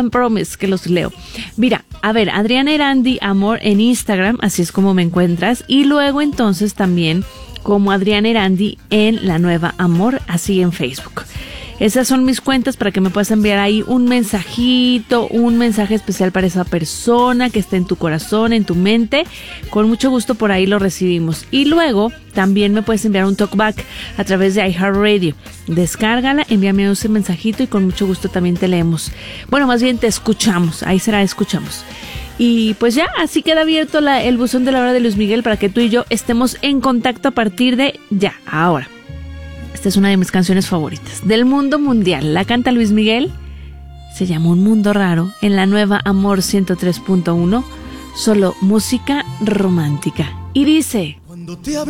I promise que los leo. Mira, a ver, Adriana Erandi Amor en Instagram, así es como me encuentras. Y luego entonces también como Adriana Erandi en La Nueva Amor, así en Facebook. Esas son mis cuentas para que me puedas enviar ahí un mensajito, un mensaje especial para esa persona que esté en tu corazón, en tu mente. Con mucho gusto por ahí lo recibimos. Y luego también me puedes enviar un talkback a través de iHeartRadio. Descárgala, envíame ese mensajito y con mucho gusto también te leemos. Bueno, más bien te escuchamos. Ahí será escuchamos. Y pues ya, así queda abierto el buzón de la hora de Luis Miguel para que tú y yo estemos en contacto a partir de ya, ahora. Esta es una de mis canciones favoritas del mundo mundial. La canta Luis Miguel. Se llama Un Mundo Raro en La Nueva Amor 103.1. Solo música romántica. Y dice... Cuando te